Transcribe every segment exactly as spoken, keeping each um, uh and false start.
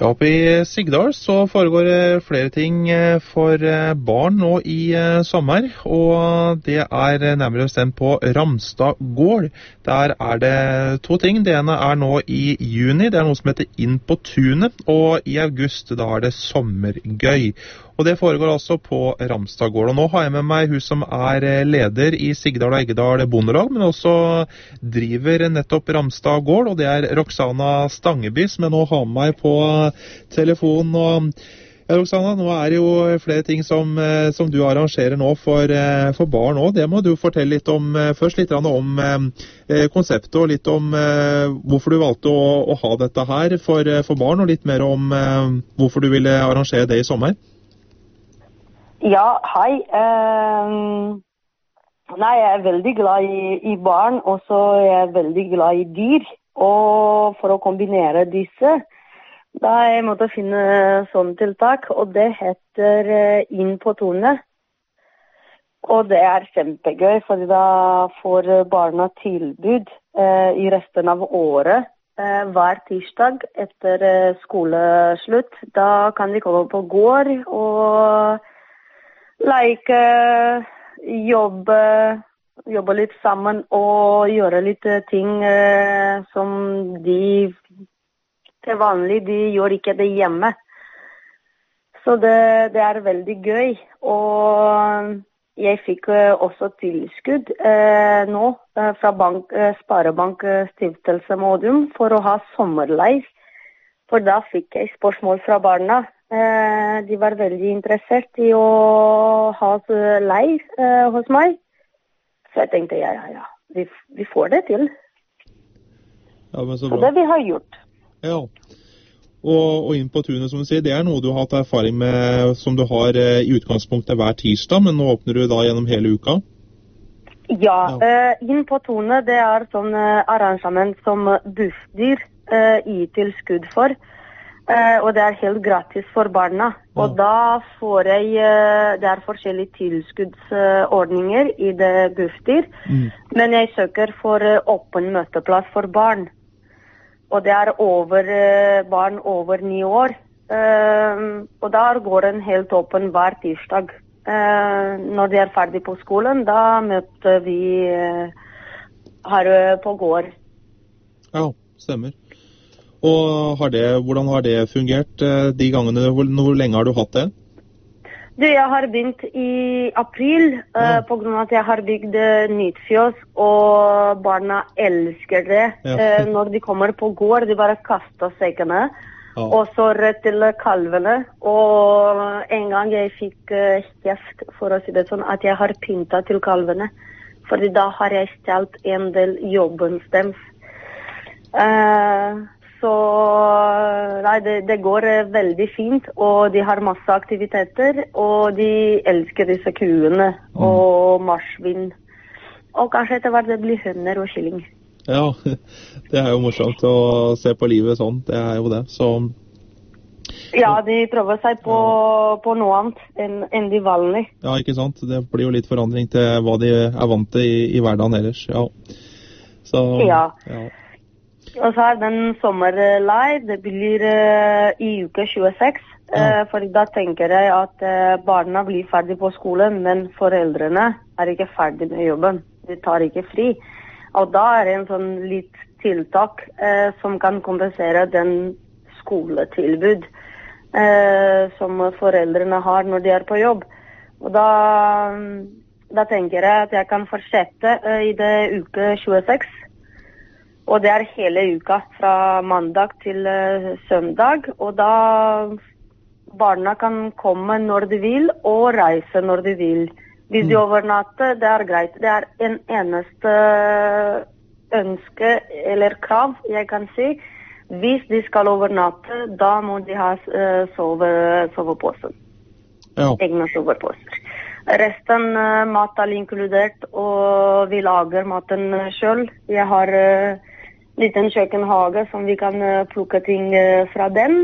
Ja, oppe i Sigdal så foregår det flere ting for barn nå i sommer, og det er nærmere bestemt på Ramstad gård. Der er det to ting. Det ene er nå i juni, det er noe som heter Inn på tunet, og i august da er det sommergøy. Og det foregår altså på Ramstad gård. Og nå har jeg med meg hun som er leder i Sigdal og Eggedal bondelag, men også driver nettopp Ramstad gård, og det er Roxana Stangeby, som jeg nå har med meg på telefon. Og ja, Roxana, nå er det jo flere ting som, som du arrangerer nå for, for barn også. Det må du fortelle litt om, først litt om eh, konseptet, og litt om eh, hvorfor du valgte å, å ha dette her for, for barn, og litt mer om eh, hvorfor du ville arrangere det i sommer. Ja, hei. Um, nei, jeg er veldig glad i, i barn, og så er jeg veldig glad i dyr. Og for å kombinere disse, da jeg måtte finne sånne tiltak, og det heter uh, Inn på tunet. Og det er kjempegøy, for da får barna tilbud uh, i resten av året. Uh, hver tirsdag etter uh, skoleslutt, da kan vi komme på gård og leke, jobbe, jobbe litt sammen og gjøre litt ting eh, som de til vanlig, de gjør ikke det hjemme. Så det, det er veldig gøy, og jeg fikk eh, også tilskudd eh, nå eh, fra bank, eh, Sparebank Stiftelse Modum for å ha sommerleir, for da fikk jeg spørsmål fra barna. De var veldig interessert i å ha leir eh, hos meg. Så jeg tenkte, ja, ja, ja, vi, vi får det til. Ja, men så så bra. det vi har gjort. Ja, og, og Inn på tunet, som du sier, det er noe du har hatt erfaring med, som du har eh, i utgangspunktet hver tirsdag, men nå åpner du da gjennom hele uka? Ja, ja. Eh, Inn på tunet, det er sånn eh, arrangement som Bufdir eh, gir tilskudd for. Uh, og det er helt gratis for barna. Ja. Og da får jeg, uh, det er forskjellige tilskuddsordninger uh, i det Bufdir, mm. men jeg søker for uh, åpen møteplass for barn. Og det er over uh, barn over ni år. Uh, og da går den helt åpen hver tirsdag. Uh, når de er ferdig på skolen, da møter vi uh, her uh, på gård. Ja, stemmer. Og har det, hvordan har det fungert de gangene? Hvor, hvor lenge har du hatt det? Du, jeg har begynt i april, ja. uh, på grunn av at jeg har bygd nytt fjøs, og barna elsker det. Ja. Uh, når de kommer på gård, de bare kaster sekkene, ja. Og så rett til kalvene. Og en gang jeg fikk uh, kjeft, for å si det sånn, at jeg har pyntet til kalvene. Fordi da har jeg stjelt en del jobbens dem. Uh, Så nei, det, det går veldig fint, og de har masse aktiviteter, og de elsker disse kuene mm. og marsvin. Og kanskje etter hvert det blir høner og kylling. Ja, det er jo morsomt å se på livet sånn, det er jo det. Så... Ja, de prøver seg på, ja. på noe annet enn, enn de vanlige. Ja, ikke sant? Det blir jo litt forandring til hva de er vant til i, i hverdagen ellers. Ja. Så, ja. ja. Og så er den sommerleir, det blir uh, i uke tjueseks, ja. uh, for da tenker jeg at uh, barna blir ferdig på skolen, men foreldrene er ikke ferdig med jobben, de tar ikke fri. Og da er det en sånn litt tiltak uh, som kan kompensere den skoletilbud uh, som foreldrene har når de er på jobb. Og da, da tenker jeg at jeg kan fortsette uh, i det uke tjueseks, og det er hele uka, fra mandag til uh, søndag, og da barna kan komme når de vil, og reise når de vil. Hvis de overnatter, det er greit. Det er en eneste ønske eller krav, jeg kan si. Hvis de skal overnatte, da må de ha uh, sove, soveposer. Ja. Egne soveposer. Resten uh, mat er inkludert, og vi lager maten selv. Jeg har... Uh, liten kjøkkenhage som vi kan uh, plukke ting uh, fra den.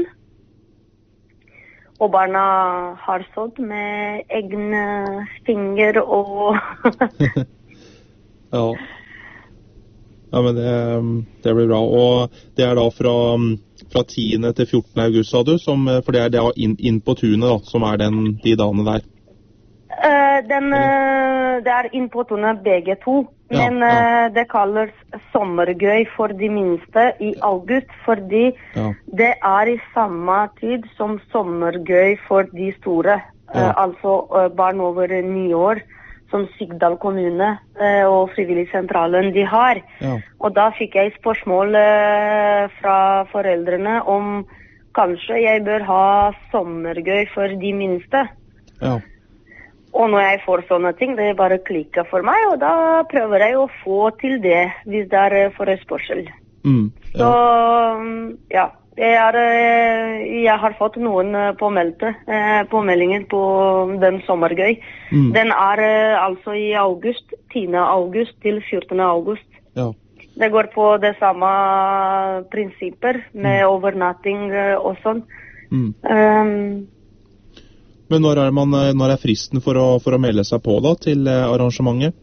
Og barna har sådd med egne finger og... ja. Ja, men det, det blir bra. Og det er da fra, fra tiende til fjortende august, sa du, som, for det er da inn, inn på tunet da, som er den, de dagene der. Uh, den, uh, det er inn på tunet begge to, ja, men uh, ja. Det kalles sommergøy for de minste i august, fordi ja. Det er i samme tid som sommergøy for de store, ja. uh, altså uh, barn over ni år. Som Sigdal kommune eh, og frivilligsentralen de har. Ja. Og da fikk jeg spørsmål eh, fra foreldrene om kanskje jeg bør ha sommergøy for de minste. Ja. Og når jeg får sånne ting, det bare klikker for meg, og da prøver jeg å få til det, hvis det er forespørsel. Mm, ja. Så, ja. Jeg, er, jeg har fått noen påmeldte, påmeldingen på den sommergøy. Mm. Den er altså i august, tiende august til fjortende august. Ja. Det går på det samme prinsipper med mm. overnatting og sånn. Mm. Um, Men når er, man, når er fristen for å, for å melde seg på da, til arrangementet?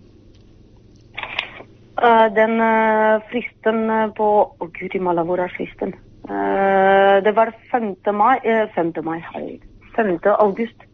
Uh, den uh, fristen på... Å oh, Gud, i Mala, hvor er fristen? Uh, det var femte mai, uh, femte mai, femte august.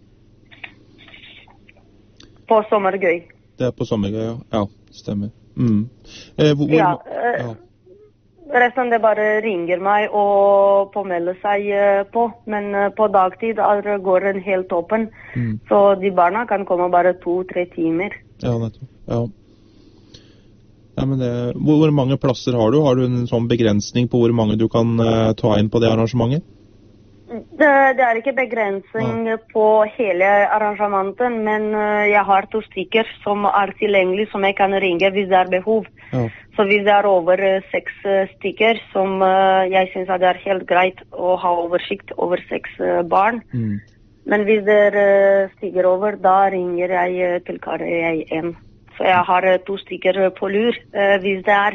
På sommergøy. Det er på sommergøy, ja. Ja, stemmer. Mm. Eh, hvor, ja, uh, ja. Resten det bare ringer meg og påmelder seg uh, på, men uh, på dagtid er, går den helt åpen. Mm. Så de barna kan komme bare to-tre timer. Ja, nettopp. Ja. Ja, men det, hvor, hvor mange plasser har du? Har du en sånn begrensning på hvor mange du kan uh, ta inn på det arrangementet? Det, det er ikke begrensning ja. På hele arrangementet, men uh, jeg har to stykker som er tilgjengelige, som jeg kan ringe hvis det er behov. Ja. Så hvis det er over uh, seks uh, stykker, som uh, jeg synes at det er helt greit å ha oversikt over seks uh, barn. Mm. Men hvis det uh, stiger over, da ringer jeg uh, til Kari jeg en. Så jeg har to stykker på lur, eh, hvis det er.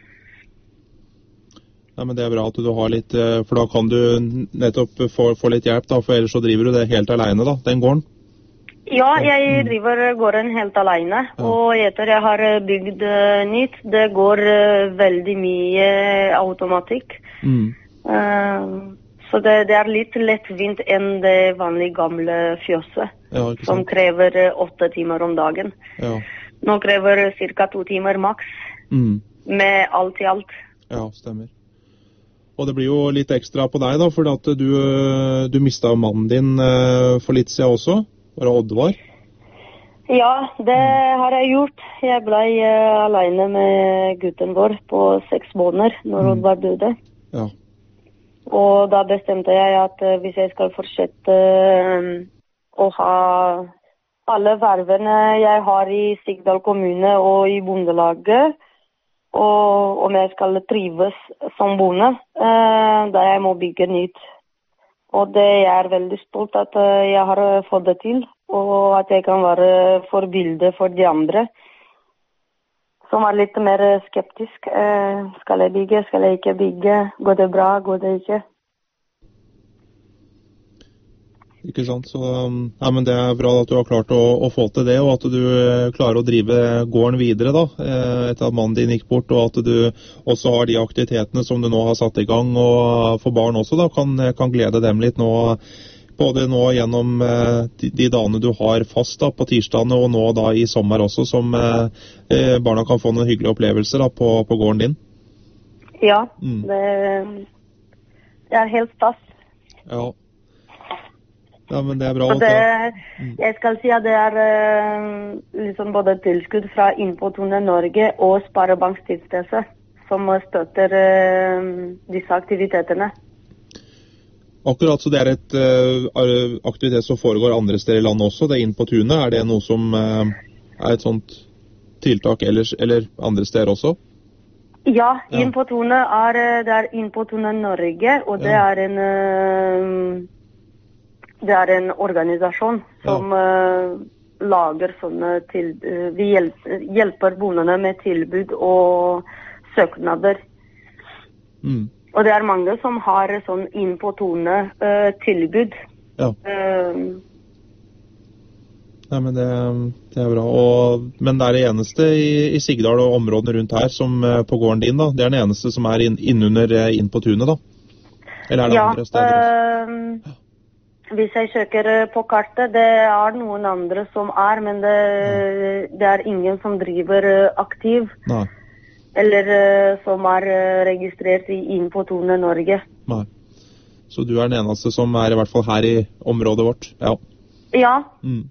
Ja, men det er bra at du har litt, for da kan du nettopp få, få litt hjelp da, for ellers så driver du det helt alene da, den gården? Ja, jeg driver gården helt alene, ja. Og etter jeg har bygd uh, nytt, det går uh, veldig mye automatikk. Mm. Uh, så det, det er litt lettvint enn det vanlige gamle fjøset, ja, som krever uh, åtte timer om dagen. Ja. Nå krever cirka to timer maks, mm. med alt i alt. Ja, stemmer. Og det blir jo litt ekstra på deg da, for at du, du mistet mannen din uh, for litt siden også. Var det Oddvar? Ja, det mm. har jeg gjort. Jeg ble uh, alene med gutten vår på seks måneder når mm. Oddvar døde. Ja. Og da bestemte jeg at uh, hvis jeg skal fortsette uh, å ha... alle vervene jeg har i Sigdal kommune og i bondelaget, og om jeg skal trives som bonde, eh, da jeg må bygge nytt. Og det jeg er veldig stolt at jeg har fått det til, og at jeg kan være forbilde for de andre, som er litt mer skeptisk. Eh, skal jeg bygge, skal jeg ikke bygge? Går det bra, går det ikke? Ikke sant, så ja, men det er bra at du har klart å, å få til det, og at du klarer å drive gården videre da, etter at mannen din gikk bort, og at du også har de aktivitetene som du nå har satt i gang, og for barn også da, kan, kan glede dem litt nå, både nå gjennom de, de dagene du har fast da, på tirsdagene, og nå da i sommer også, som eh, barna kan få noen hyggelige opplevelser da, på, på gården din. Ja, mm. det, det er helt stas. Ja. Ja, men det er bra. Det, jeg skal si at det er uh, liksom både tilskudd fra Innpåtunet Norge og Sparebankstiftelsen som støtter uh, disse aktivitetene. Akkurat, så det er et uh, aktivitet som foregår andre steder i landet også, det er Innpåtunet. Er det noe som uh, er et sånt tiltak ellers, eller andre steder også? Ja, Innpåtunet er, det er Innpåtunet Norge, og det ja. er en... Uh, Det er en organisasjon som ja. uh, lager sånne til, uh, vi hjelper, hjelper bondene med tilbud og søknader. Mm. Og det er mange som har sånn Innpåtunet uh, tilbud. Ja. Uh, Nei, men det, det er bra. Og, men det er det eneste i, i Sigdal og områdene rundt her som på gården din, da? Det er den eneste som er inn, innunder inn på tunet, da? Eller er det ja, andre steder? Ja, øh, hvis jeg søker på kartet, det er noen andre som er, men det, ja. det er ingen som driver aktiv. Nei. Eller øh, som er registrert i inn på tunet Norge. Nei. Så du er den eneste som er i hvert fall her i området vårt? Ja. Ja. Mm.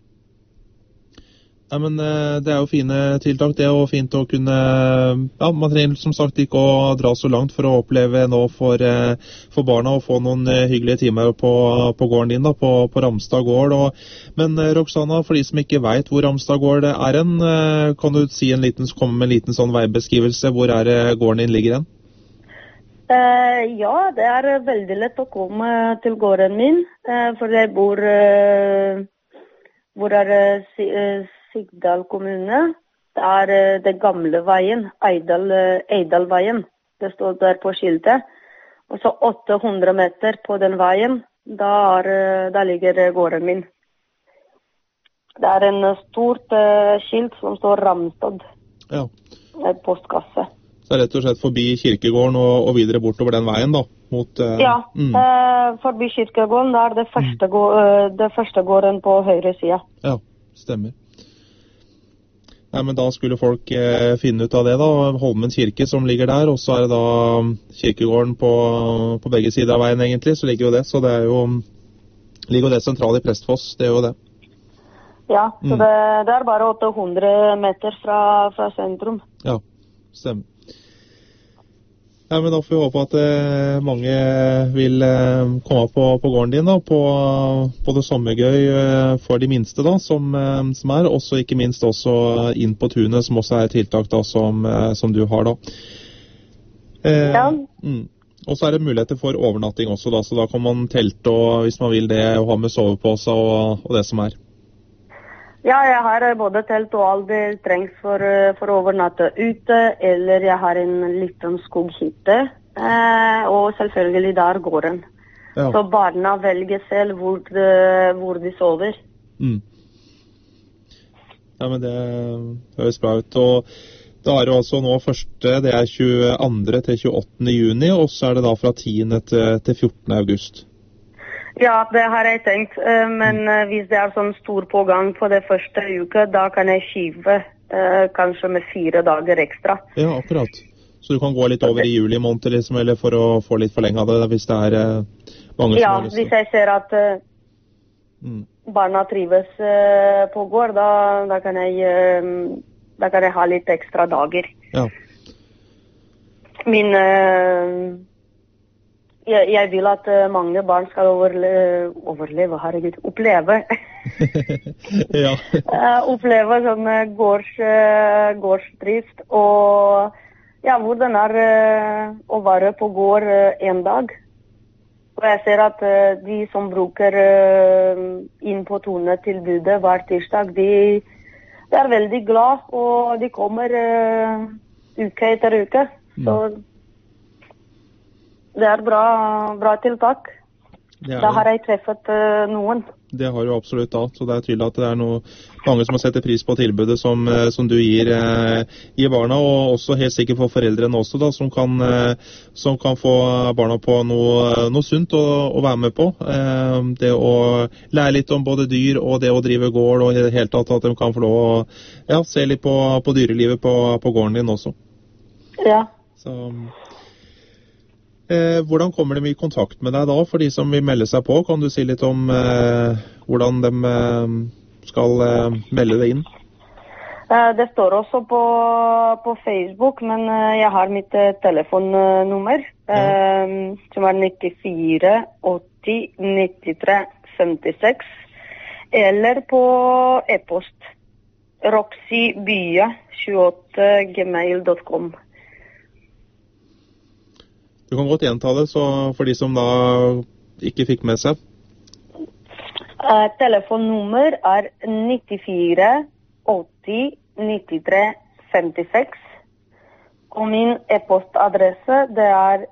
Nei, men det er jo fine tiltak. Det er jo fint å kunne, ja, man trenger som sagt ikke å dra så langt for å oppleve nå for, for barna å få noen hyggelige timer på, på gården din da, på, på Ramstad gård. Og, men Roxana, for de som ikke vet hvor Ramstad gård er en, kan du si en liten, komme med en liten sånn veibeskrivelse? Hvor er det gården din ligger hen? Uh, ja, det er veldig lett å komme til gården min, uh, for jeg bor, uh, hvor er uh, Sigdal kommune. Det er uh, det gamle veien, Eidal, uh, Eidalveien. Det står der på skiltet. Og så åtte hundre meter på den veien, da, er, uh, da ligger gården min. Det er en uh, stort uh, skilt som står Ramstad. Ja. Et postkasse. Så rett og slett forbi kirkegården og, og videre bortover den veien da? Mot, uh, ja, mm. uh, forbi kirkegården, det er det første, gå, uh, det første gården på høyre siden. Ja, stemmer. Nei, men da skulle folk eh, finne ut av det da. Holmen kirke som ligger der, og så er det da kirkegården på, på begge sider av veien egentlig, så ligger jo det. Så det er jo, ligger jo det sentralt i Prestfoss, det er jo det. Ja, så mm. det, det er bare åtte hundre meter fra, fra sentrum. Ja, stemmer. Ja, men da får vi håpe at eh, mange vil eh, komme på, på gården din da, på, på det sommergøy eh, for de minste da, som, eh, som er, også ikke minst også inn på tunet, som også er et tiltak da, som, eh, som du har da. Eh, ja. Mm. Og så er det muligheter for overnatting også da, så da kan man telte og, hvis man vil det, og ha med sovepose og, og det som er. Ja, jeg har både telt og alt det trengs for, for å overnatte ute, eller jeg har en liten skoghytte, eh, og selvfølgelig der gården. Ja. Så barna velger selv hvor de, hvor de sover. Mm. Ja, men det høres bra ut. Og da er det altså nå første, det er tjueandre til tjueåttende juni, og så er det da fra tiende til, til fjortende august. Ja, det har jeg tenkt, men hvis det er sånn stor pågang på det første uke, da kan jeg skyve kanskje med fire dager ekstra. Ja, akkurat. Så du kan gå litt over i juli måned, liksom, eller for å få litt forlenget det, hvis det er mange som ja, har lyst til. Hvis jeg ser at mm. barna trives på gård, da, da, kan jeg, da kan jeg ha litt ekstra dager. Ja. Min... Jeg, jeg vil at mange barn skal overleve, overleve herregud, oppleve. ja. oppleve sånn gårds, gårdsdrift, og ja, hvordan er å være på gård en dag. Og jeg ser at de som bruker inn på tunet-tilbudet hver tirsdag, de, de er veldig glad, og de kommer uke etter uke. Så det er bra, bra tiltak. Da har jeg treffet uh, noen. Det har jo absolutt da, så det er tydelig at det er noe, mange som har sett pris på tilbudet som, som du gir, eh, gir barna, og også helt sikkert for foreldrene også da, som kan, eh, som kan få barna på noe, noe sunt å, å være med på. Eh, det å lære litt om både dyr og det å drive gård, og i det hele tatt at de kan få lov å ja, se litt på, på dyrelivet på, på gården din også. Ja. Så... Eh, hvordan kommer de i kontakt med deg da, for de som vil melde seg på? Kan du si litt om eh, hvordan de eh, skal eh, melde det inn? Eh, det står også på, på Facebook, men eh, jeg har mitt eh, telefonnummer, ja. eh, som er nittifire åtti nittitre femtiseks, eller på e-post roxybye tjueåtte gmail dot com. Du kan godt gjenta det, så for de som da ikke fikk med seg. Uh, telefonnummer er nittifire åtti nittitre femtiseks. Og min e-postadresse, det er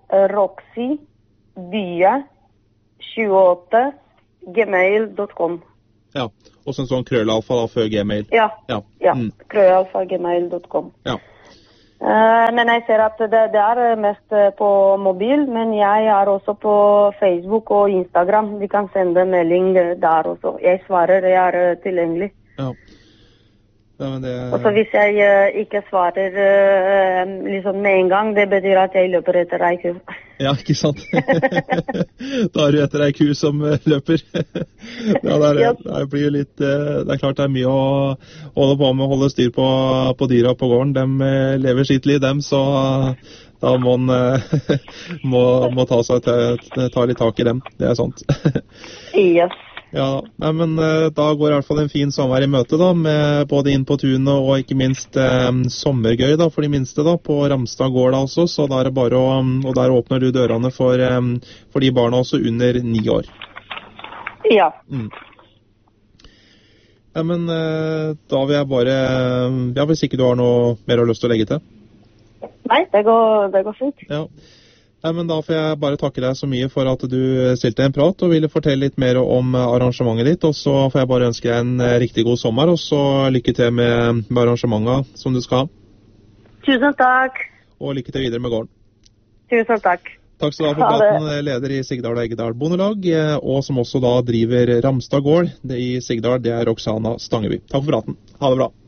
roxybye tjueåtte gmail dot com. Ja, og så en sånn krøllalfa da, før Gmail. Ja, ja. ja. Mm. krøllalfa gmail punktum com. Ja. Uh, men jeg ser at det, det er mest på mobil, men jeg er også på Facebook og Instagram. De kan sende melding der også. Jeg svarer, jeg er tilgjengelig. Ja. Ja, men det... Og så hvis jeg uh, ikke svarer uh, liksom med en gang, det betyr at jeg løper etter ei ku. Ja, ikke sant? Da er du etter ei ku som uh, løper. Ja, det, er, det blir jo litt, uh, det er klart det er mye å holde på med, holde styr på, på dyra på gården. De uh, lever sitt liv, dem, så uh, da må man uh, må, må ta, seg til, ta litt tak i dem. Det er sant. Yes. Ja, nei, men uh, da går i hvert fall en fin sommer i møte da, med både inn på tunet og ikke minst uh, sommergøy da, for de minste da, på Ramstad gård da også, så da er det bare å, og der åpner du dørene for, um, for de barna også under ni år. Ja. Mm. Ja, men uh, da vil jeg bare, ja, hvis ikke du har noe mer å lyst til å legge til. Nei, det går, det går fint. Ja. Nei, men da får jeg bare takke deg så mye for at du stilte en prat og ville fortelle litt mer om arrangementet ditt, og så får jeg bare ønske deg en riktig god sommer, og så lykke til med, med arrangementet som du skal ha. Tusen takk. Og lykke til videre med gården. Tusen takk. Takk skal du ha for praten, leder i Sigdal og Eggedal Bondelag, og som også da driver Ramstad gård i Sigdal, det er Roxana Stangeby. Takk for praten. Ha det bra.